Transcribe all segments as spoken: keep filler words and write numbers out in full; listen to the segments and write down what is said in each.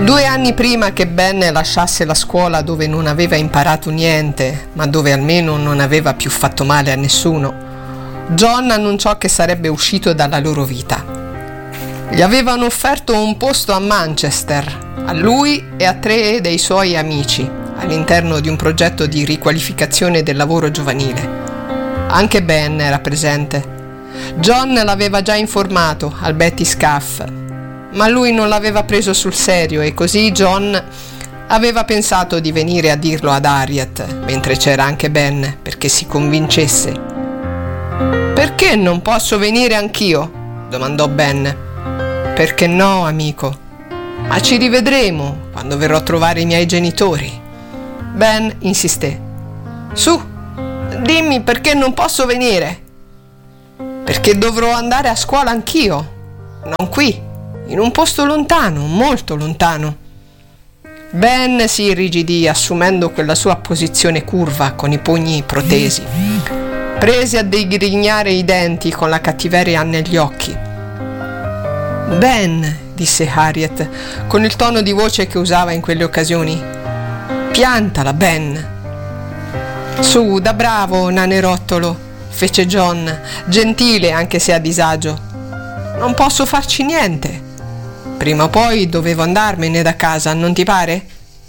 Due anni prima che Ben lasciasse la scuola dove non aveva imparato niente, ma dove almeno non aveva più fatto male a nessuno, John annunciò che sarebbe uscito dalla loro vita. Gli avevano offerto un posto a Manchester, a lui e a tre dei suoi amici, all'interno di un progetto di riqualificazione del lavoro giovanile. Anche Ben era presente. John l'aveva già informato al Betty Scaff, ma lui non l'aveva preso sul serio e così John aveva pensato di venire a dirlo ad Harriet, mentre c'era anche Ben, perché si convincesse. «Perché non posso venire anch'io?» domandò Ben. «Perché no, amico? Ma ci rivedremo quando verrò a trovare i miei genitori». Ben insisté. «Su, dimmi perché non posso venire». «Perché dovrò andare a scuola anch'io, non qui, in un posto lontano, molto lontano». Ben si irrigidì, assumendo quella sua posizione curva con i pugni protesi. Prese a digrignare i denti con la cattiveria negli occhi. «Ben», disse Harriet, con il tono di voce che usava in quelle occasioni, «piantala, Ben». «Su, da bravo, nanerottolo», fece John, gentile anche se a disagio. «Non posso farci niente. Prima o poi dovevo andarmene da casa, non ti pare?»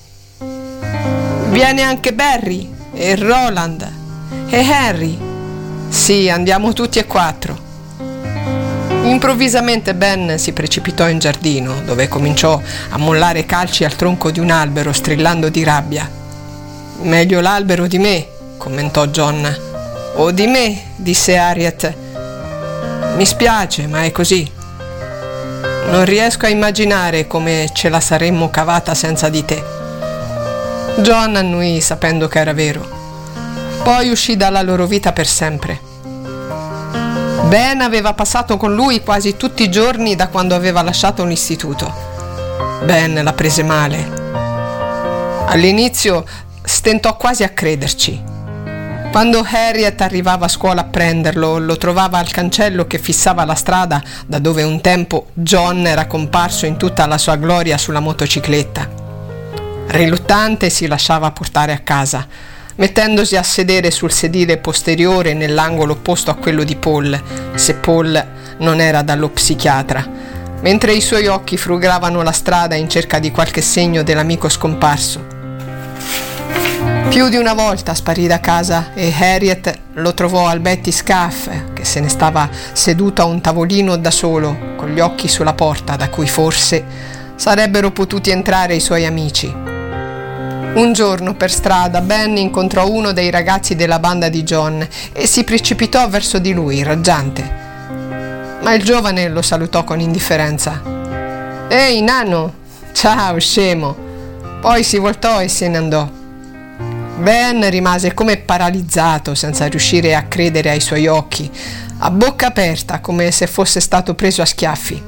«Viene anche Barry e Roland e Harry». «Sì, andiamo tutti e quattro». Improvvisamente Ben si precipitò in giardino, dove cominciò a mollare calci al tronco di un albero, strillando di rabbia. «Meglio l'albero di me», commentò John. «O di me», disse Harriet. «Mi spiace, ma è così. Non riesco a immaginare come ce la saremmo cavata senza di te». John annuì, sapendo che era vero. Poi uscì dalla loro vita per sempre. Ben aveva passato con lui quasi tutti i giorni da quando aveva lasciato l'istituto. Ben la prese male. All'inizio stentò quasi a crederci. Quando Harriet arrivava a scuola a prenderlo, lo trovava al cancello che fissava la strada da dove un tempo John era comparso in tutta la sua gloria sulla motocicletta. Riluttante si lasciava portare a casa, mettendosi a sedere sul sedile posteriore nell'angolo opposto a quello di Paul, se Paul non era dallo psichiatra, mentre i suoi occhi frugavano la strada in cerca di qualche segno dell'amico scomparso. Più di una volta sparì da casa e Harriet lo trovò al Betty Scaff, che se ne stava seduto a un tavolino da solo, con gli occhi sulla porta da cui forse sarebbero potuti entrare i suoi amici. Un giorno per strada Ben incontrò uno dei ragazzi della banda di John e si precipitò verso di lui, raggiante. Ma il giovane lo salutò con indifferenza. «Ehi, nano! Ciao, scemo!» Poi si voltò e se ne andò. Ben rimase come paralizzato, senza riuscire a credere ai suoi occhi, a bocca aperta, come se fosse stato preso a schiaffi.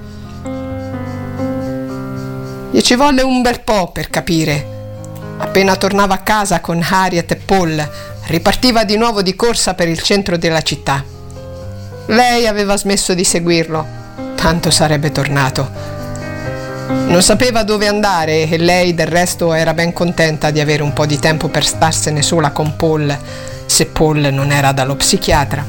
Gli ci volle un bel po' per capire. Appena tornava a casa con Harriet e Paul, ripartiva di nuovo di corsa per il centro della città. Lei aveva smesso di seguirlo, tanto sarebbe tornato. Non sapeva dove andare e lei del resto era ben contenta di avere un po' di tempo per starsene sola con Paul, se Paul non era dallo psichiatra.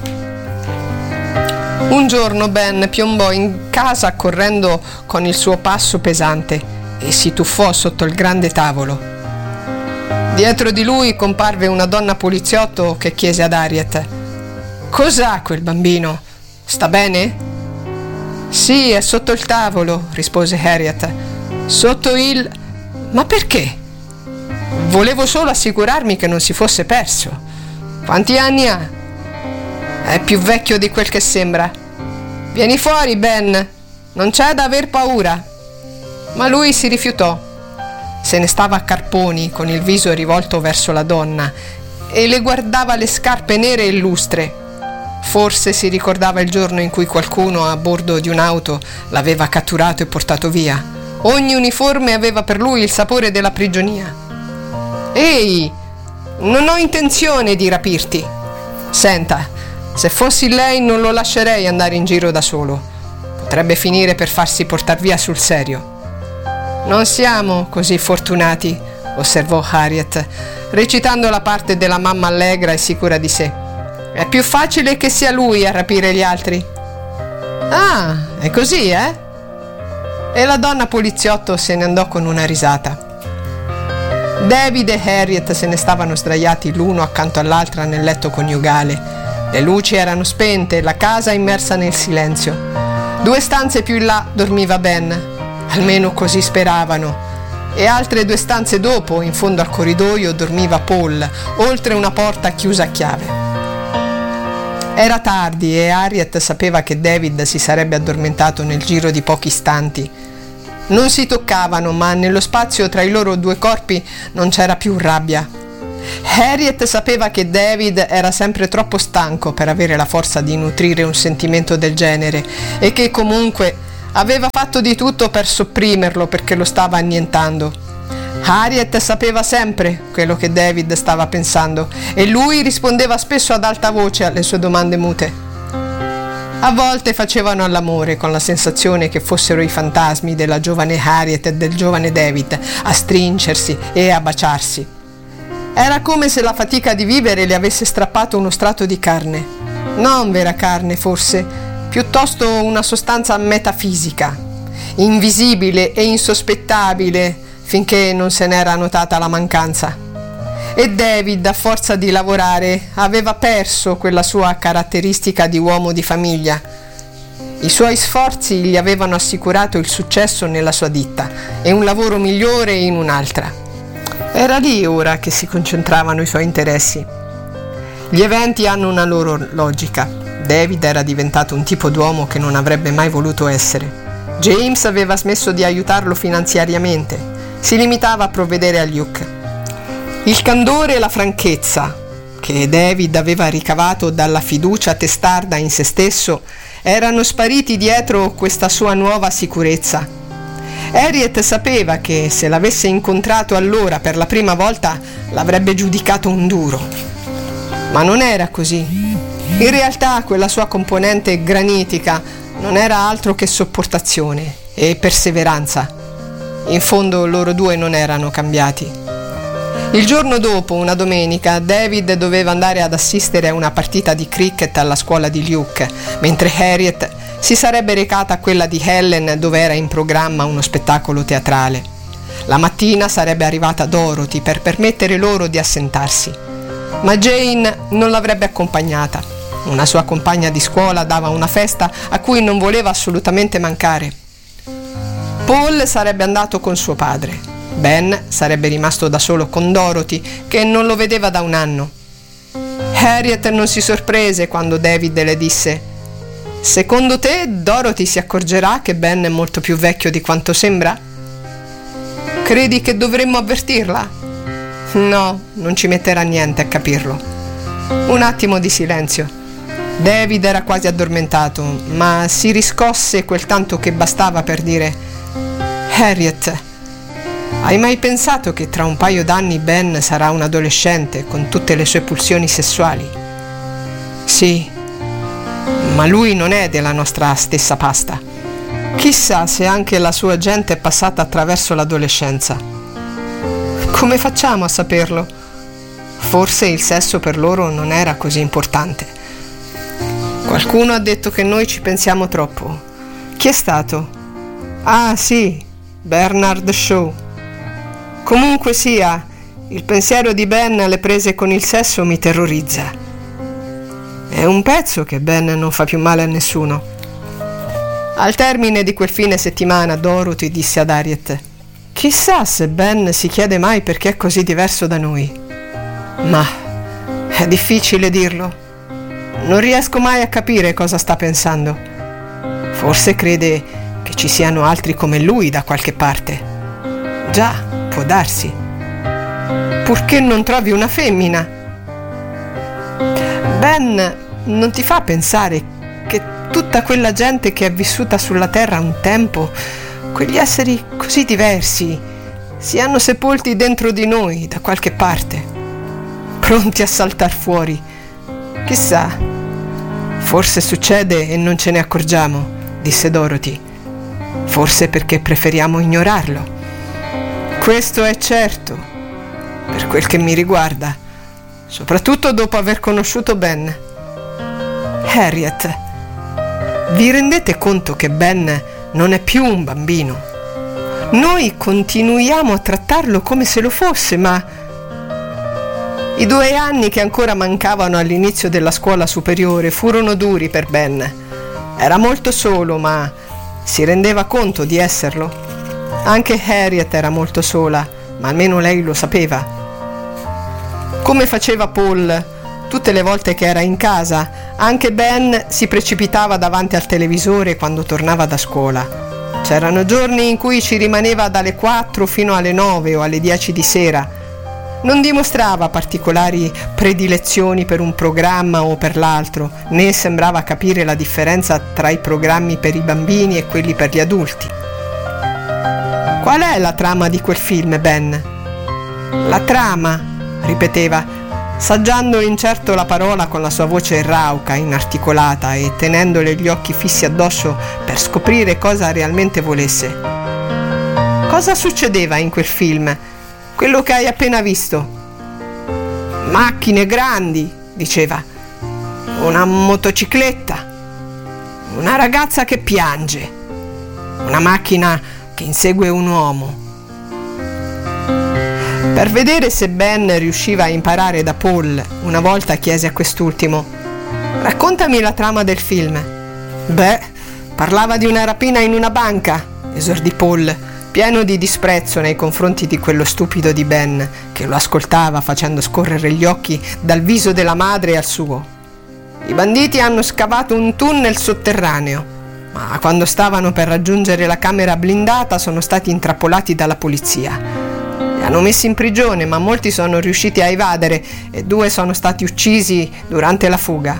Un giorno Ben piombò in casa correndo con il suo passo pesante e si tuffò sotto il grande tavolo. Dietro di lui comparve una donna poliziotto che chiese ad Harriet: «Cos'ha quel bambino? Sta bene?» «Sì, è sotto il tavolo», rispose Harriet. «Sotto il... Ma perché?» «Volevo solo assicurarmi che non si fosse perso». «Quanti anni ha?» «È più vecchio di quel che sembra». «Vieni fuori, Ben, non c'è da aver paura». Ma lui si rifiutò. Se ne stava a carponi, con il viso rivolto verso la donna, e le guardava le scarpe nere e lustre. Forse si ricordava il giorno in cui qualcuno a bordo di un'auto l'aveva catturato e portato via. Ogni uniforme aveva per lui il sapore della prigionia. «Ehi, non ho intenzione di rapirti. Senta, se fossi lei non lo lascerei andare in giro da solo. Potrebbe finire per farsi portar via sul serio». Non siamo così fortunati, osservò Harriet, recitando la parte della mamma allegra e sicura di sé. È più facile che sia lui a rapire gli altri. Ah, è così, eh? E la donna poliziotto se ne andò con una risata. David e Harriet se ne stavano sdraiati l'uno accanto all'altra nel letto coniugale. Le luci erano spente, la casa immersa nel silenzio. Due stanze più in là dormiva Ben, almeno così speravano, e altre due stanze dopo, in fondo al corridoio, dormiva Paul, oltre una porta chiusa a chiave. Era tardi e Harriet sapeva che David si sarebbe addormentato nel giro di pochi istanti. Non si toccavano, ma nello spazio tra i loro due corpi non c'era più rabbia. Harriet sapeva che David era sempre troppo stanco per avere la forza di nutrire un sentimento del genere e che comunque aveva fatto di tutto per sopprimerlo perché lo stava annientando. Harriet sapeva sempre quello che David stava pensando e lui rispondeva spesso ad alta voce alle sue domande mute. A volte facevano all'amore con la sensazione che fossero i fantasmi della giovane Harriet e del giovane David a stringersi e a baciarsi. Era come se la fatica di vivere le avesse strappato uno strato di carne. Non vera carne, forse, piuttosto una sostanza metafisica, invisibile e insospettabile finché non se n'era notata la mancanza. E David, a forza di lavorare, aveva perso quella sua caratteristica di uomo di famiglia. I suoi sforzi gli avevano assicurato il successo nella sua ditta e un lavoro migliore in un'altra. Era lì ora che si concentravano i suoi interessi. Gli eventi hanno una loro logica. David era diventato un tipo d'uomo che non avrebbe mai voluto essere. James aveva smesso di aiutarlo finanziariamente. Si limitava a provvedere a Luke. Il candore e la franchezza che David aveva ricavato dalla fiducia testarda in se stesso erano spariti dietro questa sua nuova sicurezza. Harriet sapeva che se l'avesse incontrato allora per la prima volta l'avrebbe giudicato un duro. Ma non era così. In realtà quella sua componente granitica non era altro che sopportazione e perseveranza. In fondo loro due non erano cambiati. Il giorno dopo, una domenica, David doveva andare ad assistere a una partita di cricket alla scuola di Luke, mentre Harriet si sarebbe recata a quella di Helen dove era in programma uno spettacolo teatrale. La mattina sarebbe arrivata Dorothy per permettere loro di assentarsi, ma Jane non l'avrebbe accompagnata. Una sua compagna di scuola dava una festa a cui non voleva assolutamente mancare. Paul sarebbe andato con suo padre. Ben sarebbe rimasto da solo con Dorothy, che non lo vedeva da un anno. Harriet non si sorprese quando David le disse: «Secondo te Dorothy si accorgerà che Ben è molto più vecchio di quanto sembra? Credi che dovremmo avvertirla?» «No, non ci metterà niente a capirlo». Un attimo di silenzio. David era quasi addormentato, ma si riscosse quel tanto che bastava per dire: «Harriet, hai mai pensato che tra un paio d'anni Ben sarà un adolescente con tutte le sue pulsioni sessuali?» «Sì, ma lui non è della nostra stessa pasta. Chissà se anche la sua gente è passata attraverso l'adolescenza. Come facciamo a saperlo? Forse il sesso per loro non era così importante. Qualcuno ha detto che noi ci pensiamo troppo. Chi è stato? Ah sì, Bernard Shaw. Comunque sia, il pensiero di Ben alle prese con il sesso mi terrorizza. È un pezzo che Ben non fa più male a nessuno». Al termine di quel fine settimana Dorothy disse ad Harriet: «Chissà se Ben si chiede mai perché è così diverso da noi. Ma è difficile dirlo. Non riesco mai a capire cosa sta pensando. Forse crede che ci siano altri come lui da qualche parte. Già, può darsi. Purché non trovi una femmina. Ben non ti fa pensare che tutta quella gente che è vissuta sulla terra un tempo, quegli esseri così diversi, siano sepolti dentro di noi da qualche parte, pronti a saltar fuori? Chissà, forse succede e non ce ne accorgiamo», disse Dorothy. «Forse perché preferiamo ignorarlo». Questo è certo, per quel che mi riguarda, soprattutto dopo aver conosciuto Ben. Harriet, vi rendete conto che Ben non è più un bambino? Noi continuiamo a trattarlo come se lo fosse, ma i due anni che ancora mancavano all'inizio della scuola superiore furono duri per Ben. Era molto solo, ma si rendeva conto di esserlo. Anche Harriet era molto sola, ma almeno lei lo sapeva. Come faceva Paul tutte le volte che era in casa, anche Ben si precipitava davanti al televisore quando tornava da scuola. C'erano giorni in cui ci rimaneva dalle quattro fino alle nove o alle dieci di sera. Non dimostrava particolari predilezioni per un programma o per l'altro, né sembrava capire la differenza tra i programmi per i bambini e quelli per gli adulti. Qual è la trama di quel film, Ben? La trama, ripeteva, saggiando incerto la parola con la sua voce rauca, inarticolata e tenendole gli occhi fissi addosso per scoprire cosa realmente volesse. Cosa succedeva in quel film? Quello che hai appena visto. Macchine grandi, diceva. Una motocicletta. Una ragazza che piange. Una macchina che insegue un uomo. Per vedere se Ben riusciva a imparare da Paul, una volta chiese a quest'ultimo: raccontami la trama del film. Beh, parlava di una rapina in una banca, esordì Paul, pieno di disprezzo nei confronti di quello stupido di Ben, che lo ascoltava facendo scorrere gli occhi dal viso della madre al suo. I banditi hanno scavato un tunnel sotterraneo, ma quando stavano per raggiungere la camera blindata sono stati intrappolati dalla polizia. Li hanno messi in prigione, ma molti sono riusciti a evadere e due sono stati uccisi durante la fuga.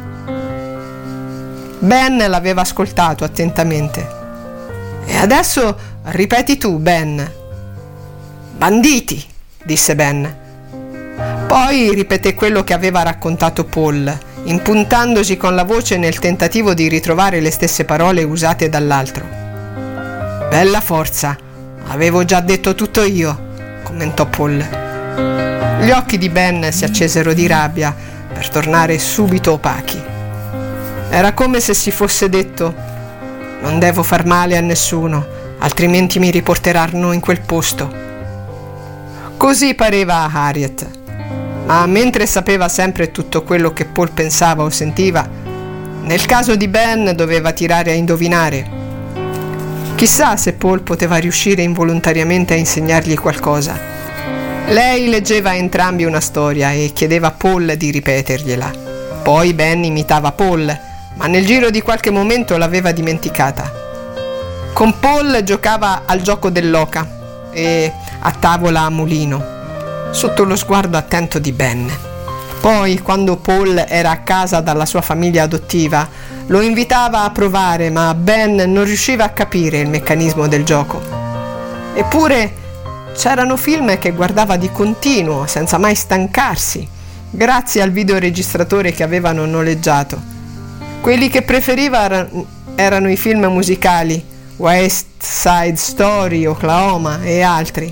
Ben l'aveva ascoltato attentamente. E adesso ripeti tu, Ben. Banditi, disse Ben. Poi ripeté quello che aveva raccontato Paul, impuntandosi con la voce nel tentativo di ritrovare le stesse parole usate dall'altro. Bella forza, avevo già detto tutto io, commentò Paul. Gli occhi di Ben si accesero di rabbia per tornare subito opachi. Era come se si fosse detto: non devo far male a nessuno, altrimenti mi riporteranno in quel posto. Così pareva a Harriet, ma mentre sapeva sempre tutto quello che Paul pensava o sentiva, nel caso di Ben doveva tirare a indovinare. Chissà se Paul poteva riuscire involontariamente a insegnargli qualcosa. Lei leggeva a entrambi una storia e chiedeva a Paul di ripetergliela. Poi Ben imitava Paul, ma nel giro di qualche momento l'aveva dimenticata. Con Paul giocava al gioco dell'oca e a tavola a mulino, sotto lo sguardo attento di Ben. Poi, quando Paul era a casa dalla sua famiglia adottiva, lo invitava a provare, ma Ben non riusciva a capire il meccanismo del gioco. Eppure c'erano film che guardava di continuo, senza mai stancarsi, grazie al videoregistratore che avevano noleggiato. Quelli che preferiva erano i film musicali, West Side Story, Oklahoma e altri.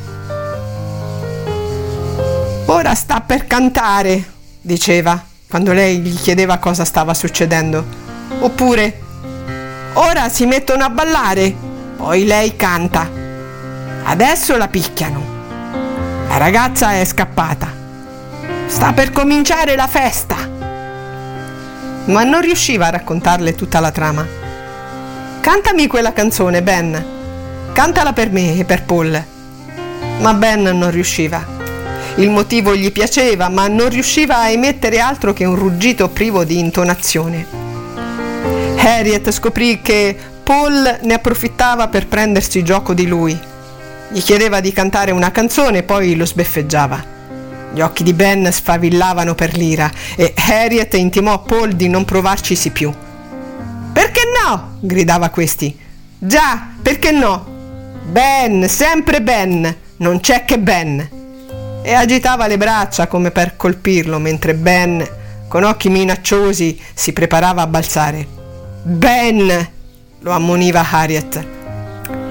Ora sta per cantare, diceva, quando lei gli chiedeva cosa stava succedendo. Oppure, ora si mettono a ballare, poi lei canta. Adesso la picchiano. La ragazza è scappata. Sta per cominciare la festa. Ma non riusciva a raccontarle tutta la trama. Cantami quella canzone, Ben. Cantala per me e per Paul. Ma Ben non riusciva. Il motivo gli piaceva, ma non riusciva a emettere altro che un ruggito privo di intonazione. Harriet scoprì che Paul ne approfittava per prendersi gioco di lui. Gli chiedeva di cantare una canzone e poi lo sbeffeggiava. Gli occhi di Ben sfavillavano per l'ira e Harriet intimò a Paul di non provarcisi più. «Perché no?» gridava questi. «Già, perché no? Ben, sempre Ben, non c'è che Ben!» E agitava le braccia come per colpirlo, mentre Ben, con occhi minacciosi, si preparava a balzare. «Ben!» lo ammoniva Harriet.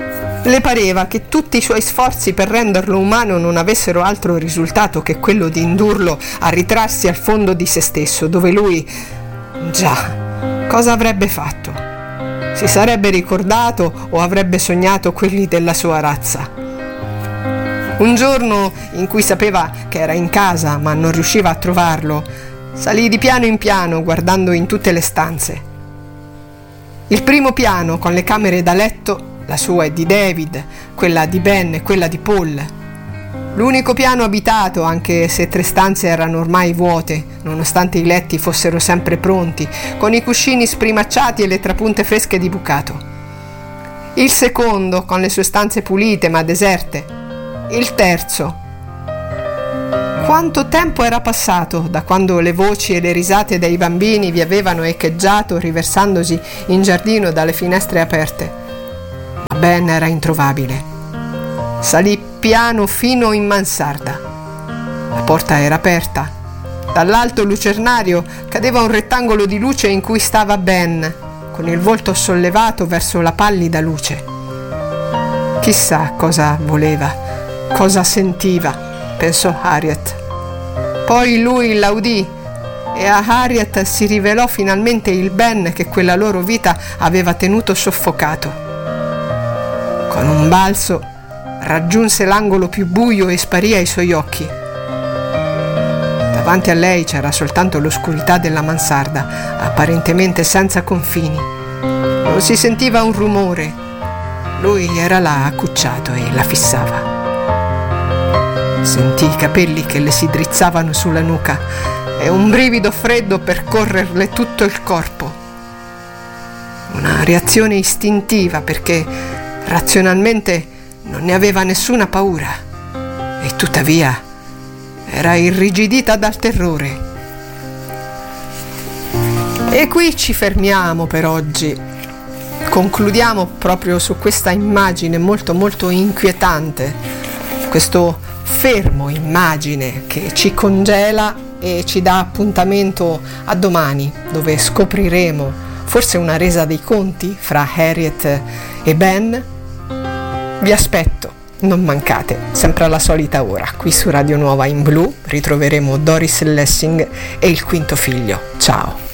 Le pareva che tutti i suoi sforzi per renderlo umano non avessero altro risultato che quello di indurlo a ritrarsi al fondo di se stesso, dove lui, già, cosa avrebbe fatto? Si sarebbe ricordato o avrebbe sognato quelli della sua razza? Un giorno in cui sapeva che era in casa ma non riusciva a trovarlo, salì di piano in piano guardando in tutte le stanze. Il primo piano con le camere da letto, la sua e di David, quella di Ben e quella di Paul. L'unico piano abitato, anche se tre stanze erano ormai vuote, nonostante i letti fossero sempre pronti, con i cuscini sprimacciati e le trapunte fresche di bucato. Il secondo, con le sue stanze pulite ma deserte. Il terzo. Quanto tempo era passato da quando le voci e le risate dei bambini vi avevano echeggiato riversandosi in giardino dalle finestre aperte. Ma Ben era introvabile. Salì piano fino in mansarda. La porta era aperta. Dall'alto lucernario cadeva un rettangolo di luce in cui stava Ben, con il volto sollevato verso la pallida luce. Chissà cosa voleva, cosa sentiva, pensò Harriet. Poi lui l'audì e a Harriet si rivelò finalmente il Ben che quella loro vita aveva tenuto soffocato. Con un balzo raggiunse l'angolo più buio e sparì ai suoi occhi. Davanti a lei c'era soltanto l'oscurità della mansarda, apparentemente senza confini. Non si sentiva un rumore. Lui era là accucciato e la fissava. Sentì i capelli che le si drizzavano sulla nuca e un brivido freddo percorrerle tutto il corpo. Una reazione istintiva perché razionalmente non ne aveva nessuna paura e tuttavia era irrigidita dal terrore. E qui ci fermiamo per oggi. Concludiamo proprio su questa immagine molto molto inquietante, questo fermo immagine che ci congela e ci dà appuntamento a domani, dove scopriremo forse una resa dei conti fra Harriet e Ben. Vi aspetto, non mancate, sempre alla solita ora, qui su Radio Nuova in Blu ritroveremo Doris Lessing e il quinto figlio. Ciao!